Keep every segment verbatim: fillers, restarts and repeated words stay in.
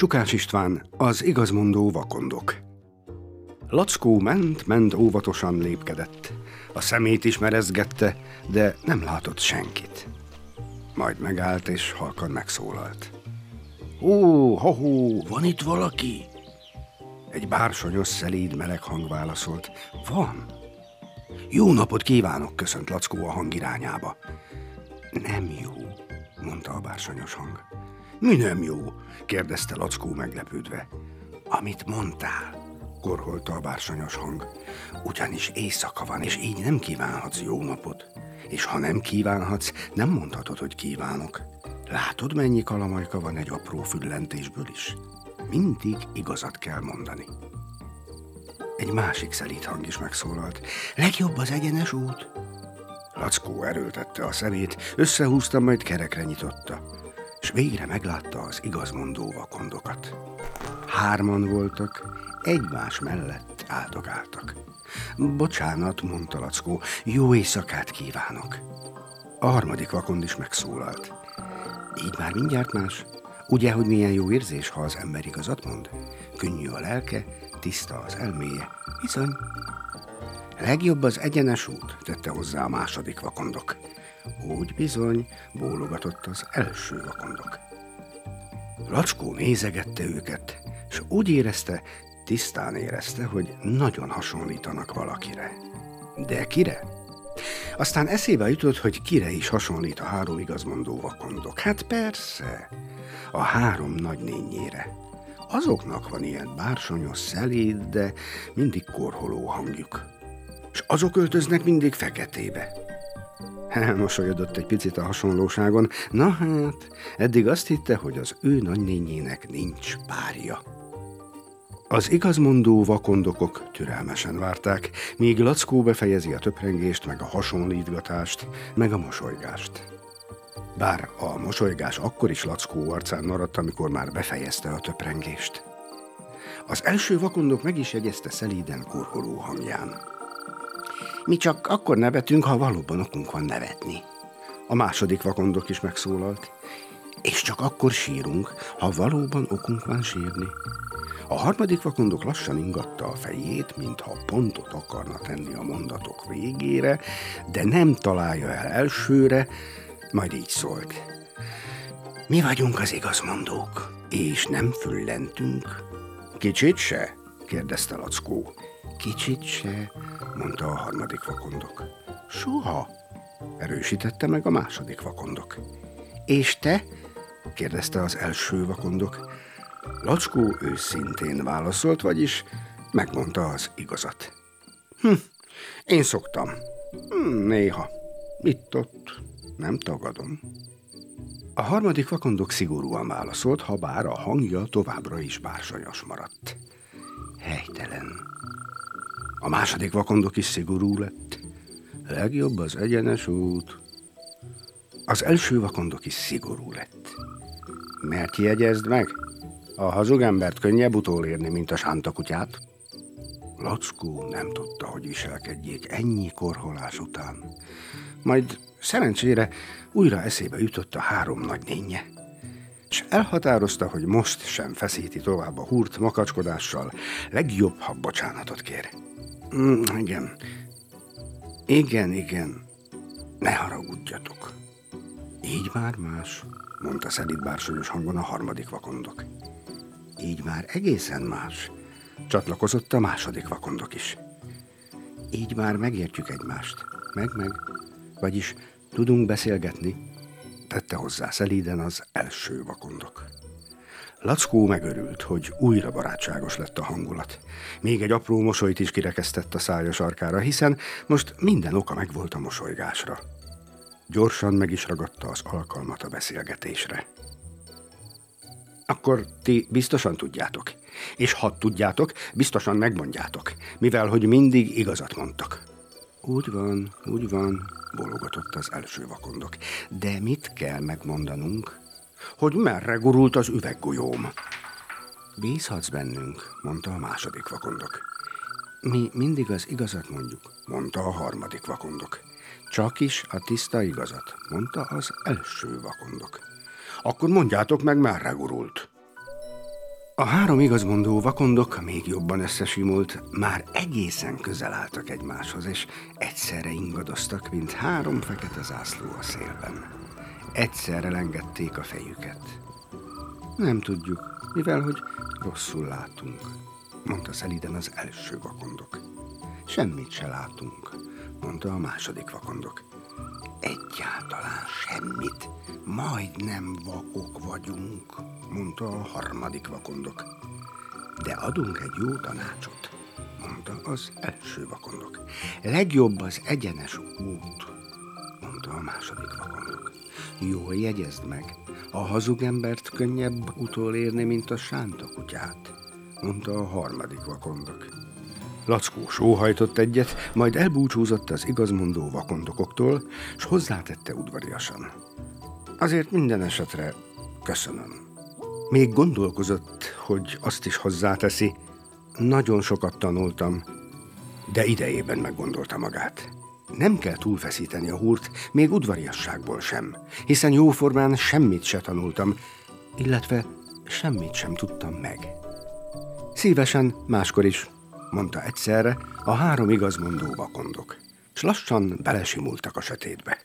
Csukás István, az igazmondó vakondok. Lackó ment, ment óvatosan lépkedett. A szemét is merezgette, de nem látott senkit. Majd megállt és halkan megszólalt. Ó, ho-hó, van itt valaki? Egy bársonyos, szelíd, meleg hang válaszolt. Van. Jó napot kívánok, köszönt Lackó a hang irányába. Nem jó, mondta a bársonyos hang. Mi nem jó? Kérdezte Lackó meglepődve. Amit mondtál, korholta a bársonyos hang. Ugyanis éjszaka van, és így nem kívánhatsz jó napot. És ha nem kívánhatsz, nem mondhatod, hogy kívánok. Látod, mennyi kalamajka van egy apró füllentésből is? Mindig igazat kell mondani. Egy másik szelíd hang is megszólalt. Legjobb az egyenes út. Lackó erőltette a szemét, összehúzta, majd kerekre nyitotta, s végre meglátta az igazmondó vakondokat. Hárman voltak, egymás mellett áldogáltak. Bocsánat, mondta Lackó, jó éjszakát kívánok. A harmadik vakond is megszólalt. Így már mindjárt más. Ugye, hogy milyen jó érzés, ha az ember igazat mond? Könnyű a lelke, tiszta az elméje. Bizony. Legjobb az egyenes út, tette hozzá a második vakondok. Úgy bizony, bólogatott az első vakondok. Lackó nézegette őket, és úgy érezte, tisztán érezte, hogy nagyon hasonlítanak valakire. De kire? Aztán eszébe jutott, hogy kire is hasonlít a három igazmondó vakondok. Hát persze, a három nagynényére. Azoknak van ilyen bársonyos, szelíd, de mindig korholó hangjuk. És azok öltöznek mindig feketébe. Elmosolyodott egy picit a hasonlóságon. Na hát, eddig azt hitte, hogy az ő nagynényének nincs párja. Az igazmondó vakondokok türelmesen várták, míg Lackó befejezi a töprengést, meg a hasonlítgatást, meg a mosolygást. Bár a mosolygás akkor is Lackó arcán maradt, amikor már befejezte a töprengést. Az első vakondok meg is jegyezte szelíden korholó hangján. Mi csak akkor nevetünk, ha valóban okunk van nevetni. A második vakondok is megszólalt. És csak akkor sírunk, ha valóban okunk van sírni. A harmadik vakondok lassan ingatta a fejét, mintha pontot akarna tenni a mondatok végére, de nem találja el elsőre, majd így szólt. Mi vagyunk az igazmondók, és nem füllentünk. Kicsit se? Kérdezte Lackó. Kicsit se, mondta a harmadik vakondok. Soha, erősítette meg a második vakondok. És te? Kérdezte az első vakondok. Lackó őszintén válaszolt, vagyis megmondta az igazat. Hm, én szoktam. Hm, néha. Itt-ott. Nem tagadom. A harmadik vakondok szigorúan válaszolt, ha bár a hangja továbbra is bársonyos maradt. Helytelen. A második vakondok is szigorú lett. Legjobb az egyenes út. Az első vakondok is szigorú lett. Mert jegyezd meg, a hazug embert könnyebb utolérni, mint a sántakutyát. Lackó nem tudta, hogy viselkedjék ennyi korholás után. Majd szerencsére újra eszébe jutott a három nagynénje, és elhatározta, hogy most sem feszíti tovább a húrt makacskodással, legjobb, ha bocsánatot kér. Mm, igen, igen, igen, ne haragudjatok. Így már más, mondta szelíd bársonyos hangon a harmadik vakondok. Így már egészen más, csatlakozott a második vakondok is. Így már megértjük egymást, meg-meg, vagyis tudunk beszélgetni, tette hozzá szelíden az első vakondok. Lackó megörült, hogy újra barátságos lett a hangulat. Még egy apró mosolyt is kirekesztett a szája sarkára, hiszen most minden oka megvolt a mosolygásra. Gyorsan meg is ragadta az alkalmat a beszélgetésre. Akkor ti biztosan tudjátok, és ha tudjátok, biztosan megmondjátok, mivel hogy mindig igazat mondtak. Úgy van, úgy van, bólogatott az első vakondok. De mit kell megmondanunk? Hogy merre gurult az üveggolyóm? Bízhatsz bennünk, mondta a második vakondok. Mi mindig az igazat mondjuk, mondta a harmadik vakondok. Csak is a tiszta igazat, mondta az első vakondok. Akkor mondjátok meg, merre gurult. A három igazmondó vakondok, még jobban összesimult, már egészen közel álltak egymáshoz, és egyszerre ingadoztak, mint három fekete zászló a szélben. Egyszerre lengették a fejüket. Nem tudjuk, mivel hogy rosszul látunk, mondta szelíden az első vakondok. Semmit se látunk, mondta a második vakondok. Egyáltalán semmit, majdnem vakok vagyunk, mondta a harmadik vakondok. De adunk egy jó tanácsot, mondta az első vakondok. Legjobb az egyenes út, mondta a második vakondok. Jól jegyezd meg, a hazug embert könnyebb utolérni, mint a sánta kutyát, mondta a harmadik vakondok. Lackó sóhajtott egyet, majd elbúcsúzott az igazmondó vakondokoktól, s hozzátette udvariasan. Azért minden esetre köszönöm. Még gondolkozott, hogy azt is hozzáteszi. Nagyon sokat tanultam, de idejében meggondolta magát. Nem kell túlfeszíteni a húrt, még udvariasságból sem, hiszen jóformán semmit se tanultam, illetve semmit sem tudtam meg. Szívesen máskor is, mondta egyszerre a három igazmondó vakondok, s lassan belesimultak a sötétbe.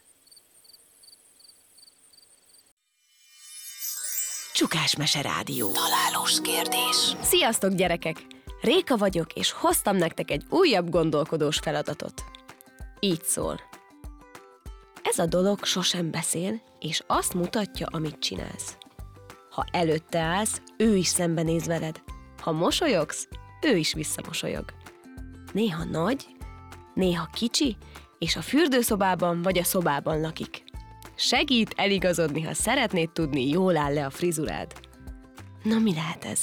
Csukás Mese Rádió. Találós kérdés. Sziasztok, gyerekek! Réka vagyok, és hoztam nektek egy újabb gondolkodós feladatot. Így szól. Ez a dolog sosem beszél, és azt mutatja, amit csinálsz. Ha előtte állsz, ő is szembenéz veled. Ha mosolyogsz, ő is visszamosolyog. Néha nagy, néha kicsi, és a fürdőszobában vagy a szobában lakik. Segít eligazodni, ha szeretnéd tudni, jól áll-e a frizurád. Na, mi lehet ez?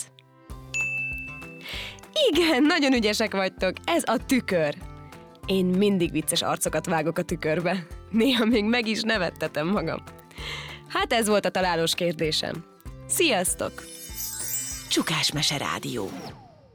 Igen, nagyon ügyesek vagytok, ez a tükör. Én mindig vicces arcokat vágok a tükörbe. Néha még meg is nevettetem magam. Hát ez volt a találós kérdésem. Sziasztok! Csukás Mese Rádió.